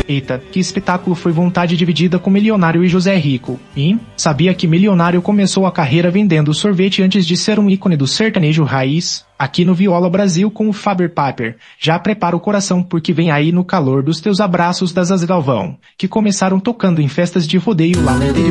Eita, que espetáculo foi vontade dividida com Milionário e José Rico. E sabia que Milionário começou a carreira vendendo sorvete antes de ser um ícone do sertanejo raiz? Aqui no Viola Brasil com o Faber Piper. Já prepara o coração porque vem aí no calor dos teus abraços das As Galvão, que começaram tocando em festas de rodeio lá no interior.